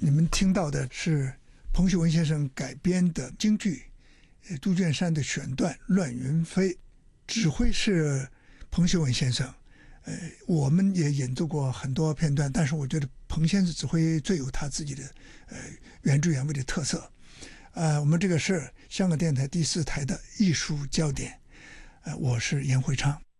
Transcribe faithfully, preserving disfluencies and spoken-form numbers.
你们听到的是彭秀文先生改编的京剧《杜鹃山》的选段《乱云飞》，指挥是彭秀文先生。呃，我们也演奏过很多片段，但是我觉得彭先生指挥最有他自己的呃原汁原味的特色。呃，我们这个是香港电台第四台的艺术焦点，呃，我是严会昌。